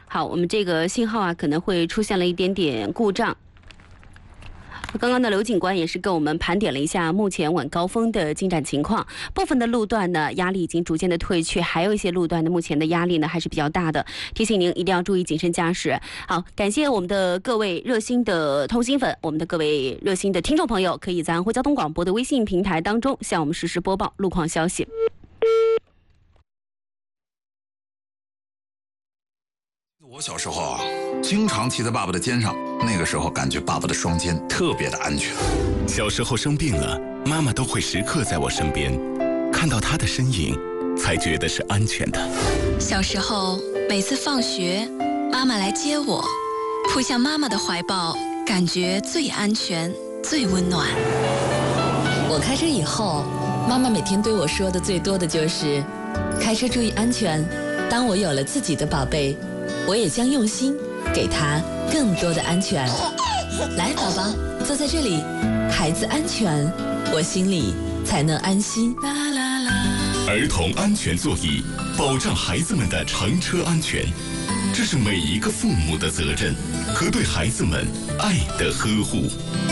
好，我们这个信号啊可能会出现了一点点故障。刚刚的刘警官也是跟我们盘点了一下目前晚高峰的进展情况，部分的路段呢压力已经逐渐的退去，还有一些路段呢目前的压力呢还是比较大的，提醒您一定要注意谨慎驾驶。好，感谢我们的各位热心的通信粉，我们的各位热心的听众朋友，可以在安徽交通广播的微信平台当中向我们实时播报路况消息。 我小时候啊，经常骑在爸爸的肩上，那个时候感觉爸爸的双肩特别的安全。 小时候生病了，妈妈都会时刻在我身边，看到她的身影，才觉得是安全的。 小时候每次放学，妈妈来接我，扑向妈妈的怀抱，感觉最安全、最温暖。 我开车以后，妈妈每天对我说的最多的就是开车注意安全。当我有了自己的宝贝，我也将用心给他更多的安全。来，宝宝，坐在这里，孩子安全，我心里才能安心。 儿童安全座椅，保障孩子们的乘车安全，这是每一个父母的责任和对孩子们爱的呵护。